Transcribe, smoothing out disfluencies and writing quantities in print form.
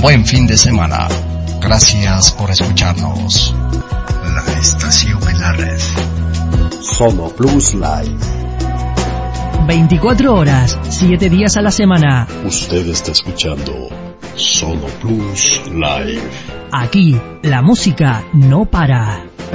buen fin de semana. Gracias por escucharnos. La estación en la red. Sono Plus Live. 24 horas, 7 días a la semana. Usted está escuchando Sono Plus Live. Aquí, la música no para.